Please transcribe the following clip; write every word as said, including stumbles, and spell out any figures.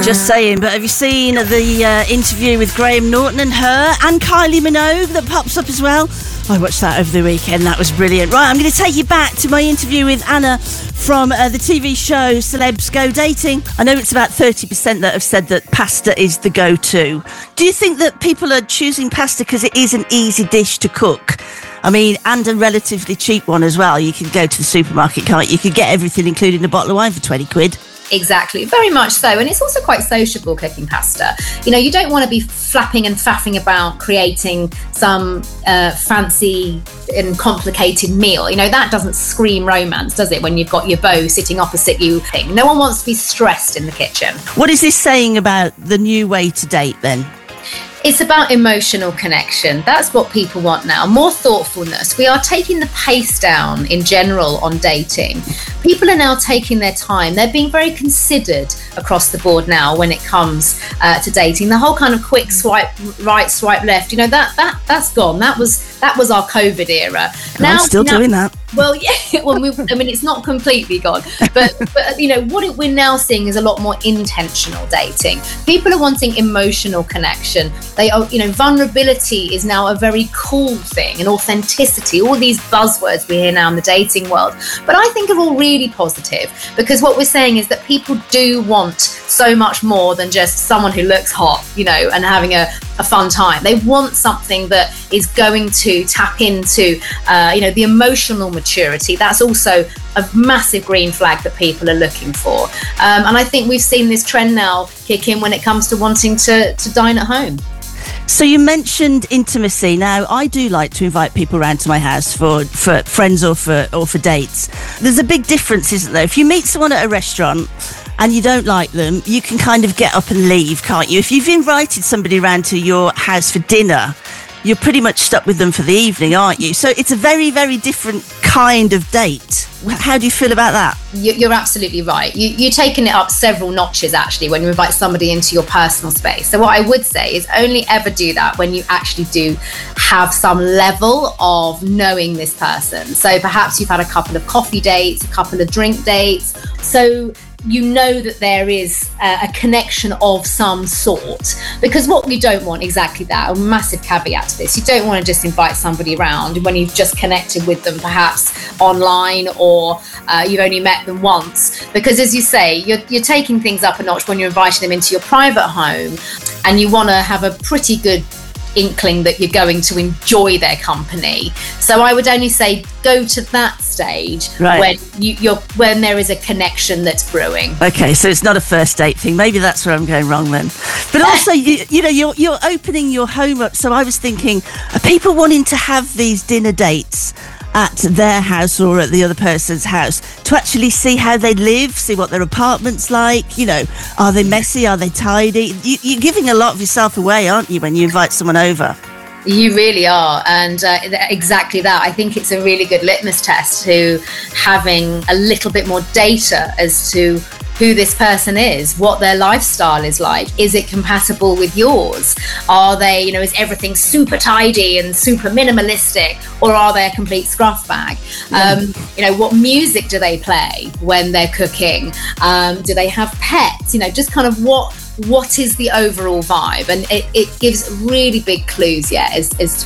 Just saying, but have you seen the uh, interview with Graham Norton and her and Kylie Minogue that pops up as well? I watched that over the weekend. That was brilliant. Right, I'm going to take you back to my interview with Anna from uh, the T V show Celebs Go Dating. I know it's about thirty percent that have said that pasta is the go-to. Do you think that people are choosing pasta because it is an easy dish to cook? I mean, and a relatively cheap one as well. You can go to the supermarket, can't you? You could get everything, including a bottle of wine, for twenty quid. Exactly, very much so. And it's also quite sociable, cooking pasta. You know, you don't want to be flapping and faffing about creating some uh, fancy and complicated meal. You know, that doesn't scream romance, does it, when you've got your beau sitting opposite you? No one wants to be stressed in the kitchen. What is this saying about the new way to date then? It's about emotional connection. That's what people want now. More thoughtfulness. We are taking the pace down in general on dating. People are now taking their time. They're being very considered across the board now when it comes uh, to dating. The whole kind of quick swipe right, swipe left, you know, that that that's gone. That was that was our COVID era. Now, I'm still now, doing that. Well, yeah. Well, I mean, it's not completely gone, but but you know what we're now seeing is a lot more intentional dating. People are wanting emotional connection. They are, you know, vulnerability is now a very cool thing, and authenticity. All these buzzwords we hear now in the dating world, but I think are all really positive, because what we're saying is that people do want so much more than just someone who looks hot, you know, and having a, a fun time. They want something that is going to tap into, uh, you know, the emotional maturity. That's also a massive green flag that people are looking for. Um, and I think we've seen this trend now kick in when it comes to wanting to, to dine at home. So you mentioned intimacy. Now, I do like to invite people around to my house for, for friends or for or for dates. There's a big difference, isn't there? If you meet someone at a restaurant and you don't like them, you can kind of get up and leave, can't you? If you've invited somebody around to your house for dinner, you're pretty much stuck with them for the evening, aren't you? So it's a very, very different kind of date. How do you feel about that? You're absolutely right. You, you're taking it up several notches, actually, when you invite somebody into your personal space. So what I would say is only ever do that when you actually do have some level of knowing this person. So perhaps you've had a couple of coffee dates, a couple of drink dates. So you know that there is a, a connection of some sort, because what we don't want, exactly that, a massive caveat to this, you don't want to just invite somebody around when you've just connected with them perhaps online, or uh, you've only met them once, because as you say, you're, you're taking things up a notch when you're inviting them into your private home, and you want to have a pretty good inkling that you're going to enjoy their company. So I would only say go to that stage, right, when you, you're when there is a connection that's brewing. Okay, so it's not a first date thing. Maybe that's where I'm going wrong then. But also, you, you know, you're you're opening your home up. So I was thinking, are people wanting to have these dinner dates at their house or at the other person's house to actually see how they live, see what their apartment's like? You know, are they messy? Are they tidy? You, you're giving a lot of yourself away, aren't you, when you invite someone over? You really are. And uh, exactly that. I think it's a really good litmus test to having a little bit more data as to who this person is, what their lifestyle is like. Is it compatible with yours? Are they, you know, is everything super tidy and super minimalistic, or are they a complete scruff bag? Yeah. Um, you know, what music do they play when they're cooking? Um, do they have pets? You know, just kind of what what is the overall vibe? And it, it gives really big clues, yeah, as, as to